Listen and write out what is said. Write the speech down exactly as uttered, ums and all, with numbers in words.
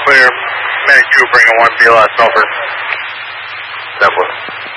clear. Manic two, bring a one, B L S, over. That was.